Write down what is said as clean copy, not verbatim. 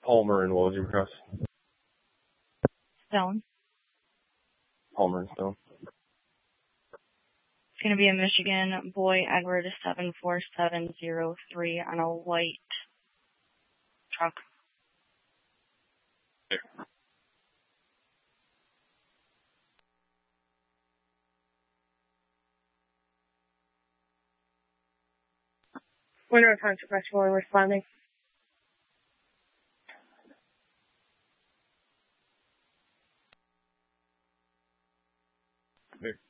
Palmer and what was your cross? Stone. Palmer and Stone. It's going to be a Michigan boy, Edward 74703 on a white truck. Okay. Winner of Hunter Festival responding. Okay.